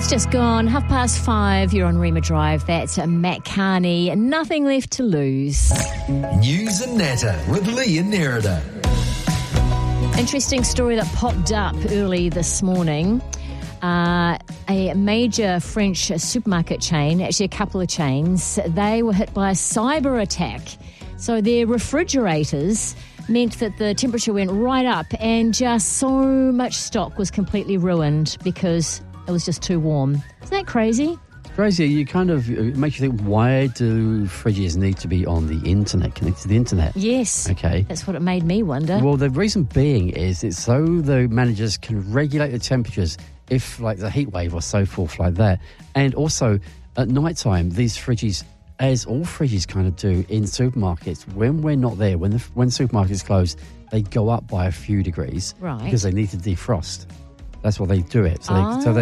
Just gone 5:30. You're on Rima Drive. That's Matt Carney. Nothing left to lose. News and Natter with Lee and Nerida. Interesting story that popped up early this morning. A major French supermarket chain, actually a couple of chains, they were hit by a cyber attack. So their refrigerators meant that the temperature went right up and just so much stock was completely ruined because it was just too warm. Isn't that crazy? Crazy. It makes you think, why do fridges need to be on the internet, connected to the internet? Yes. Okay. That's what it made me wonder. Well, the reason being is it's so the managers can regulate the temperatures if, like, the heat wave or so forth like that. And also, at night time, these fridges, as all fridges kind of do in supermarkets, when we're not there, when supermarkets close, they go up by a few degrees. Right. Because they need to defrost. That's why they do it.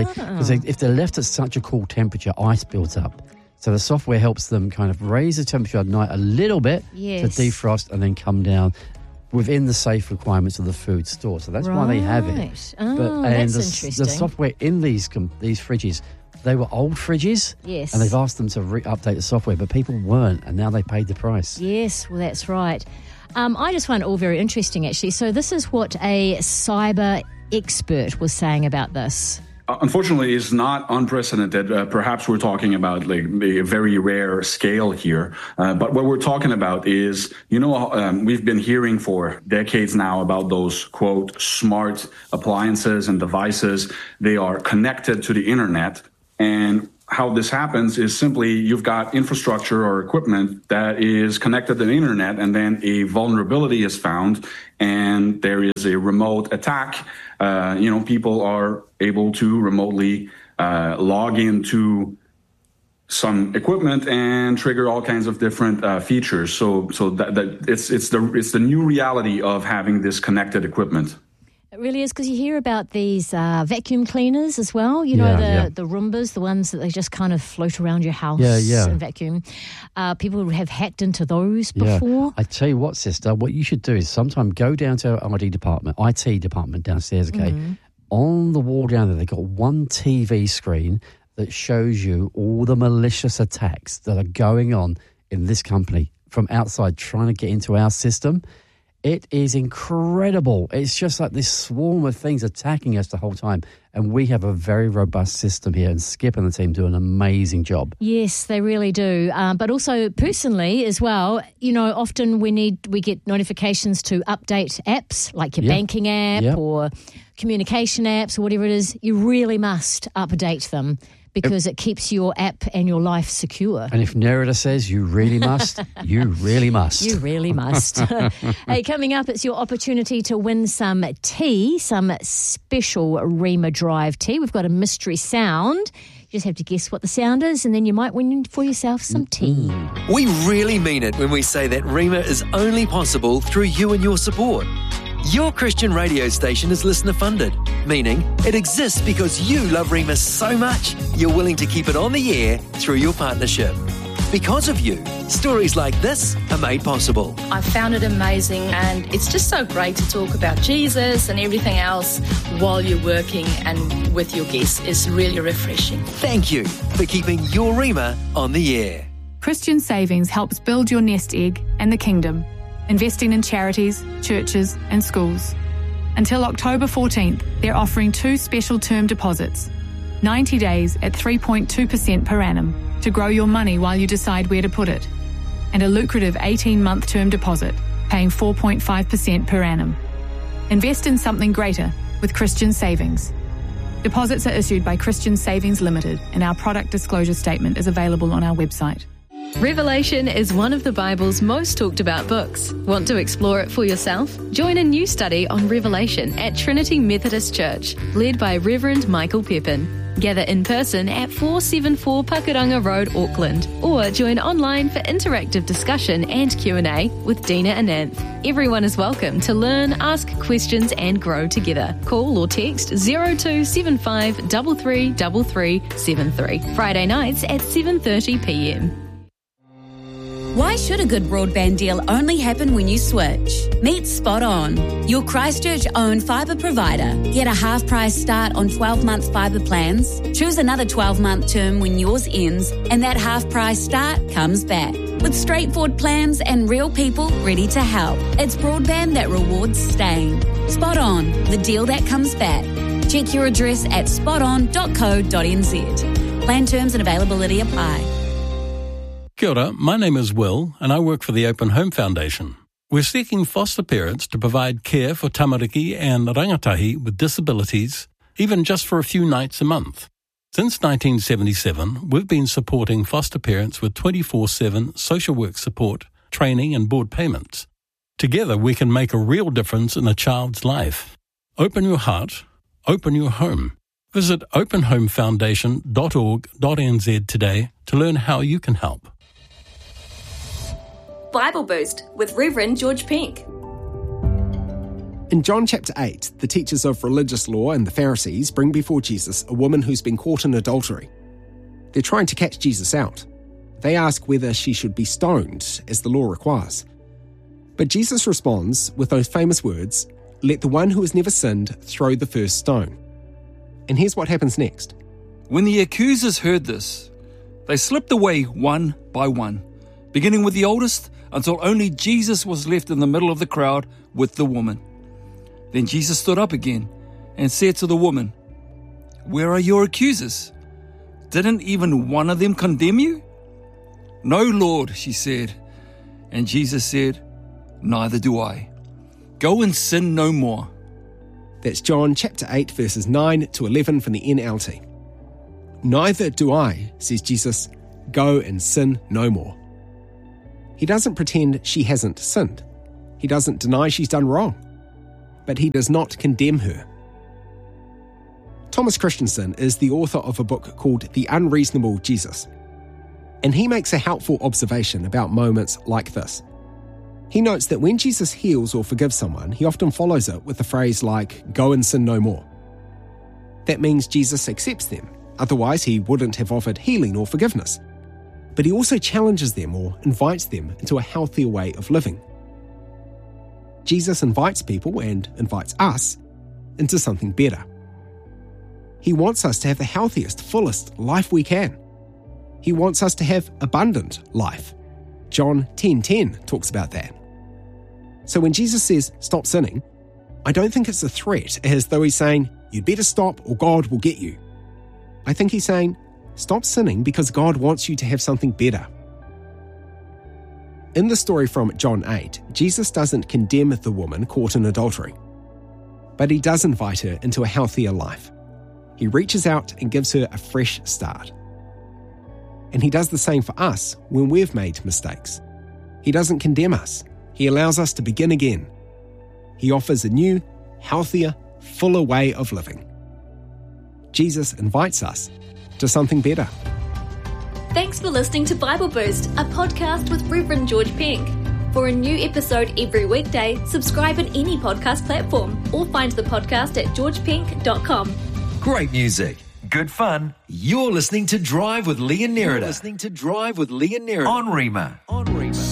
If they're left at such a cool temperature, ice builds up. So the software helps them kind of raise the temperature at night a little bit to defrost and then come down within the safe requirements of the food store. So that's why they have it. That's interesting. The software in these fridges, they were old fridges. Yes. And they've asked them to update the software, but people weren't, and now they paid the price. Yes, well, that's right. I just find it all very interesting, actually. So this is what a cyber expert was saying about this. Unfortunately, it's not unprecedented. Perhaps we're talking about like a very rare scale here. But what we're talking about is, we've been hearing for decades now about those, quote, smart appliances and devices. They are connected to the internet. And how this happens is simply you've got infrastructure or equipment that is connected to the internet, and then a vulnerability is found and there is a remote attack. People are able to remotely log into some equipment and trigger all kinds of different features. So that it's the new reality of having this connected equipment. It really is, because you hear about these vacuum cleaners as well. The Roombas, the ones that they just kind of float around your house and vacuum. People have hacked into those before. I tell you what, sister, what you should do is sometime go down to our IT department downstairs, okay? Mm-hmm. On the wall down there, they've got one TV screen that shows you all the malicious attacks that are going on in this company from outside trying to get into our system. It is incredible. It's just like this swarm of things attacking us the whole time. And we have a very robust system here, and Skip and the team do an amazing job. Yes, they really do. But also personally as well, often we get notifications to update apps like your banking app or communication apps or whatever it is. You really must update them, because it keeps your app and your life secure. And if Nerida says you really must, you really must. You really must. Hey, coming up, it's your opportunity to win some tea, some special Rima Drive tea. We've got a mystery sound. You just have to guess what the sound is, and then you might win for yourself some tea. We really mean it when we say that Rima is only possible through you and your support. Your Christian radio station is listener funded, meaning it exists because you love Rima so much, you're willing to keep it on the air through your partnership. Because of you, stories like this are made possible. I found it amazing, and it's just so great to talk about Jesus and everything else while you're working and with your guests. It's really refreshing. Thank you for keeping your Rima on the air. Christian Savings helps build your nest egg and the kingdom, investing in charities, churches and schools. Until October 14th, they're offering 2 special term deposits, 90 days at 3.2% per annum to grow your money while you decide where to put it, and a lucrative 18-month term deposit paying 4.5% per annum. Invest in something greater with Christian Savings. Deposits are issued by Christian Savings Limited, and our product disclosure statement is available on our website. Revelation is one of the Bible's most talked about books. Want to explore it for yourself? Join a new study on Revelation at Trinity Methodist Church, led by Reverend Michael Pepin. Gather in person at 474 Pakuranga Road, Auckland, or join online for interactive discussion and Q&A with Dina Ananth. Everyone is welcome to learn, ask questions and grow together. Call or text 0275 333373. Friday nights at 7:30 p.m. Why should a good broadband deal only happen when you switch? Meet Spot On, your Christchurch-owned fibre provider. Get a half-price start on 12-month fibre plans. Choose another 12-month term when yours ends, and that half-price start comes back. With straightforward plans and real people ready to help. It's broadband that rewards staying. Spot On, the deal that comes back. Check your address at spoton.co.nz. Plan terms and availability apply. Kia ora, my name is Will and I work for the Open Home Foundation. We're seeking foster parents to provide care for tamariki and rangatahi with disabilities, even just for a few nights a month. Since 1977, we've been supporting foster parents with 24/7 social work support, training and board payments. Together we can make a real difference in a child's life. Open your heart, open your home. Visit openhomefoundation.org.nz today to learn how you can help. Bible Boost with Reverend George Pink. In John chapter 8, the teachers of religious law and the Pharisees bring before Jesus a woman who's been caught in adultery. They're trying to catch Jesus out. They ask whether she should be stoned, as the law requires. But Jesus responds with those famous words, "Let the one who has never sinned throw the first stone." And here's what happens next. When the accusers heard this, they slipped away one by one, beginning with the oldest, until only Jesus was left in the middle of the crowd with the woman. Then Jesus stood up again and said to the woman, "Where are your accusers? Didn't even one of them condemn you?" "No, Lord," she said. And Jesus said, "Neither do I. Go and sin no more." That's John chapter 8, verses 9 to 11 from the NLT. "Neither do I," says Jesus, "go and sin no more." He doesn't pretend she hasn't sinned. He doesn't deny she's done wrong. But he does not condemn her. Thomas Christensen is the author of a book called The Unreasonable Jesus. And he makes a helpful observation about moments like this. He notes that when Jesus heals or forgives someone, he often follows it with a phrase like, "Go and sin no more." That means Jesus accepts them. Otherwise, he wouldn't have offered healing or forgiveness. But he also challenges them or invites them into a healthier way of living. Jesus invites people and invites us into something better. He wants us to have the healthiest, fullest life we can. He wants us to have abundant life. John 10:10 talks about that. So when Jesus says, "Stop sinning," I don't think it's a threat as though he's saying, "You'd better stop or God will get you." I think he's saying, "Stop sinning because God wants you to have something better." In the story from John 8, Jesus doesn't condemn the woman caught in adultery, but he does invite her into a healthier life. He reaches out and gives her a fresh start. And he does the same for us when we've made mistakes. He doesn't condemn us. He allows us to begin again. He offers a new, healthier, fuller way of living. Jesus invites us to something better. Thanks for listening to Bible Boost, a podcast with Reverend George Pink. For a new episode every weekday, subscribe on any podcast platform or find the podcast at georgepink.com. Great music, good fun. You're listening to Drive with Lee and Nerida. On Rima.